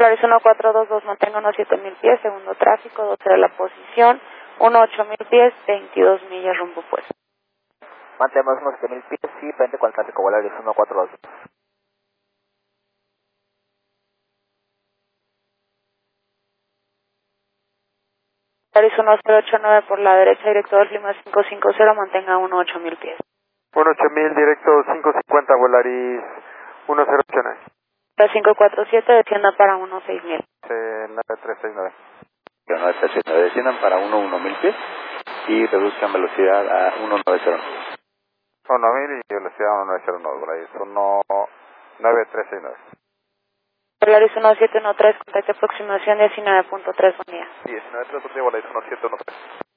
Polaris 1422, mantenga unos 7000 pies, segundo tráfico, 12 de la posición, 8000 pies, 22 millas rumbo pues. Mantenemos unos 7000 pies y frente con el tráfico Polaris 1422. Polaris 1089 por la derecha, directo del clima 550, mantenga 8000 pies. 8000, directo 550, Volaris 1089. La 547, descienda para 16000. 9369. 939, desciendan para 1000 pies y reduzcan velocidad a 1909. 1000 y velocidad 1909, Volaris 19369. Polaris 1713, contacto aproximación 19.3, buen día. 19.3, Volaris 1713.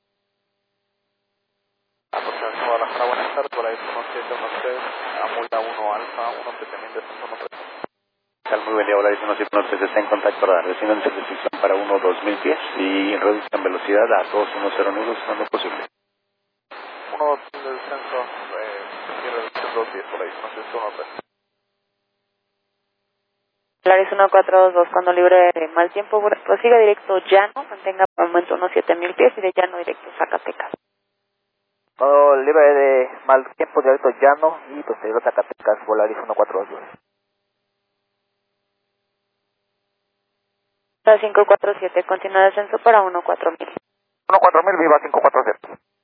Aproximación Guadalajara, buenas tardes, Volaris 1713, Amula 1 Alfa, 17213. Muy buen día, Volaris 1713, está en contacto radar, desciendan de sección para 2000 pies y reduzcan velocidad a 2109, cuando posible. 1 de descenso, y reducción 210, Volaris 1713. Polaris 1422, cuando libre de mal tiempo, prosiga directo llano, mantenga por momento unos 7000 pies y de llano directo Zacatecas. Cuando libre de mal tiempo, directo llano y posterior a Zacatecas, Volaris 1422. La 547, continúa descenso para 14000. 14000, viva 547.